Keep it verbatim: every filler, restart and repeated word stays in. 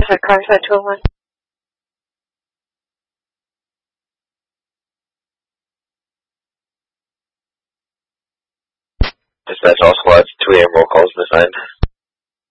Sorry, car side two oh one. Dispatch all squads, two A M roll calls been assigned.